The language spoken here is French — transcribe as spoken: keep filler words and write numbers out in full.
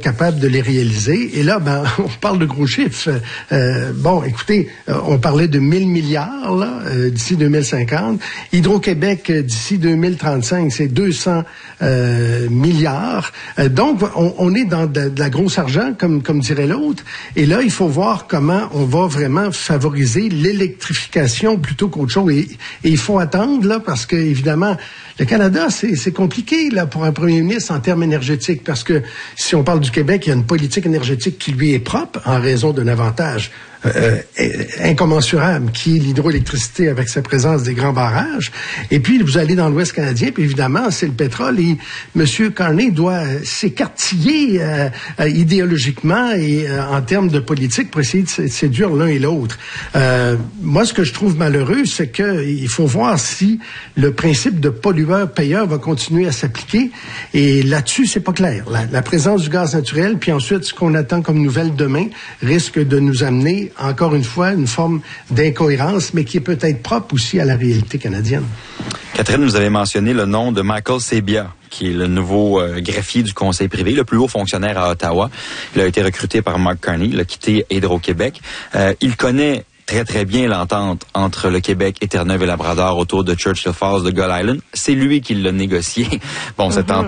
être capable de les réaliser. Et là, ben, on parle de gros chiffres. Euh, bon, écoutez, on parlait de mille milliards là, euh, d'ici deux mille cinquante. Hydro-Québec, d'ici deux mille trente-cinq, c'est deux cents euh, milliards. Euh, donc, on, on est dans de, de la grosse argent, comme, comme dirait l'autre. Et là, il faut voir comment on va vraiment favoriser l'électrification plutôt qu'autre chose. Et, et il faut attendre, là, parce que, évidemment, le Canada, c'est, c'est compliqué là pour un premier ministre en termes énergétiques, parce que si on parle du Québec, il y a une politique énergétique qui lui est propre en raison d'un avantage euh, incommensurable, qui est l'hydroélectricité avec sa présence des grands barrages. Et puis, vous allez dans l'Ouest canadien, puis évidemment, c'est le pétrole. Et M. Carney doit s'écartiller euh, euh, idéologiquement et euh, en termes de politique pour essayer de séduire l'un et l'autre. Euh, moi, ce que je trouve malheureux, c'est que il faut voir si le principe de pollueur-payeur va continuer à s'appliquer. Et là-dessus, c'est pas clair. La, la présence du gaz naturel, puis ensuite, ce qu'on attend comme nouvelle demain, risque de nous amener encore une fois, une forme d'incohérence, mais qui est peut-être propre aussi à la réalité canadienne. Catherine, vous avez mentionné le nom de Michael Sabia, qui est le nouveau euh, greffier du conseil privé, le plus haut fonctionnaire à Ottawa. Il a été recruté par Mark Carney, il a quitté Hydro-Québec. Euh, il connaît très, très bien l'entente entre le Québec et Terre-Neuve et Labrador autour de Churchill Falls, de Gull Island. C'est lui qui l'a négocié. Bon, mm-hmm. cette entente